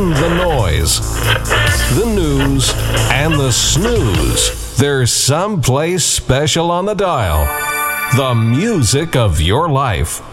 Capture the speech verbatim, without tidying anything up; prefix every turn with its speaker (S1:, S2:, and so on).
S1: the noise, the news, and the snooze. There's someplace special on the dial. The music of your life.